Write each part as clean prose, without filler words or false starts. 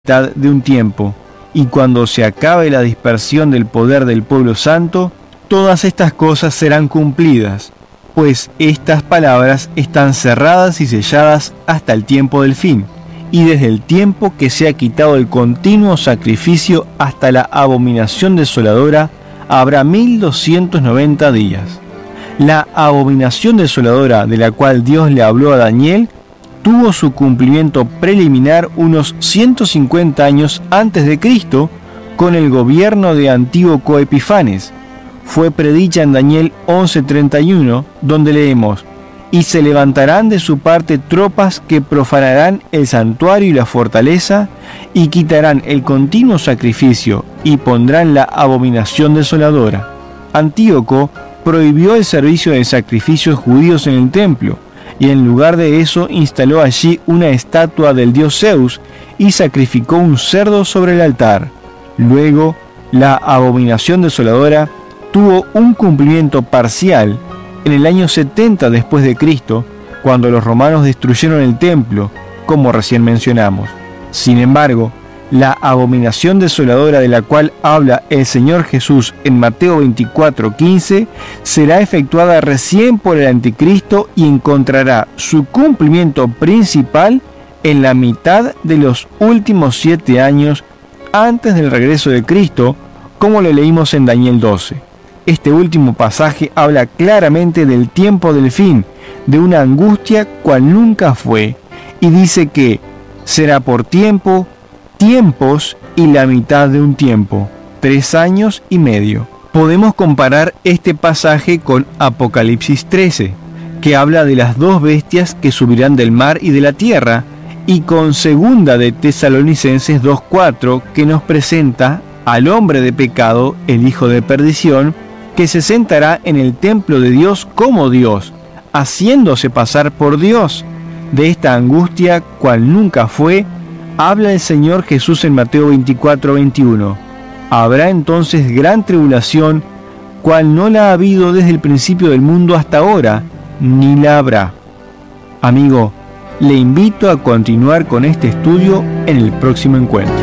mitad de un tiempo, y cuando se acabe la dispersión del poder del pueblo santo, todas estas cosas serán cumplidas, pues estas palabras están cerradas y selladas hasta el tiempo del fin, y desde el tiempo que se ha quitado el continuo sacrificio hasta la abominación desoladora, habrá 1290 días. La abominación desoladora de la cual Dios le habló a Daniel tuvo su cumplimiento preliminar unos 150 años antes de Cristo, con el gobierno de Antíoco Epifanes. Fue predicha en Daniel 11:31, donde leemos: «Y se levantarán de su parte tropas que profanarán el santuario y la fortaleza, y quitarán el continuo sacrificio, y pondrán la abominación desoladora». Antíoco prohibió el servicio de sacrificios judíos en el templo, y en lugar de eso instaló allí una estatua del dios Zeus y sacrificó un cerdo sobre el altar. Luego, la abominación desoladora tuvo un cumplimiento parcial en el año 70 después de Cristo, cuando los romanos destruyeron el templo, como recién mencionamos. Sin embargo, la abominación desoladora de la cual habla el Señor Jesús en Mateo 24:15 será efectuada recién por el Anticristo y encontrará su cumplimiento principal en la mitad de los últimos 7 años antes del regreso de Cristo, como lo leímos en Daniel 12. Este último pasaje habla claramente del tiempo del fin, de una angustia cual nunca fue, y dice que será por tiempo, tiempos y la mitad de un tiempo, 3 años y medio. Podemos comparar este pasaje con Apocalipsis 13, que habla de las 2 bestias que subirán del mar y de la tierra, y con segunda de Tesalonicenses 2:4, que nos presenta al hombre de pecado, el hijo de perdición, que se sentará en el templo de Dios como Dios, haciéndose pasar por Dios. De esta angustia, cual nunca fue, habla el Señor Jesús en Mateo 24:21. Habrá entonces gran tribulación, cual no la ha habido desde el principio del mundo hasta ahora, ni la habrá. Amigo, le invito a continuar con este estudio en el próximo encuentro.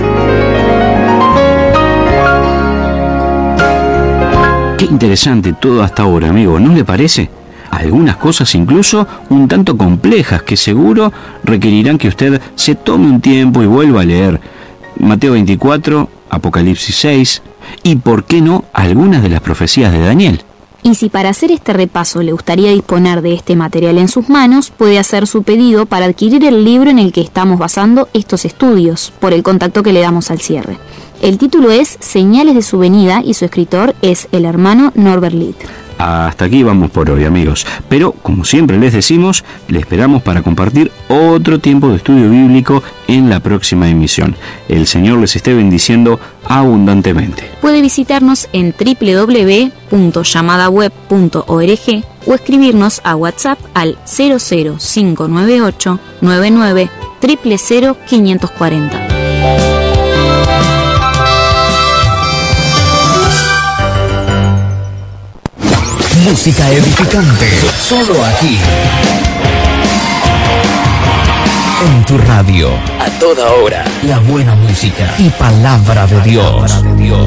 Qué interesante todo hasta ahora, amigo, ¿no le parece? Algunas cosas incluso un tanto complejas que seguro requerirán que usted se tome un tiempo y vuelva a leer Mateo 24, Apocalipsis 6 y, ¿por qué no?, algunas de las profecías de Daniel. Y si para hacer este repaso le gustaría disponer de este material en sus manos, puede hacer su pedido para adquirir el libro en el que estamos basando estos estudios, por el contacto que le damos al cierre. El título es Señales de su venida y su escritor es el hermano Norbert Litt. Hasta aquí vamos por hoy, amigos. Pero, como siempre les decimos, le esperamos para compartir otro tiempo de estudio bíblico en la próxima emisión. El Señor les esté bendiciendo abundantemente. Puede visitarnos en www.llamadaweb.org o escribirnos a WhatsApp al 00598 99 000 540. Música edificante, solo aquí, en tu radio, a toda hora, la buena música y palabra de Dios.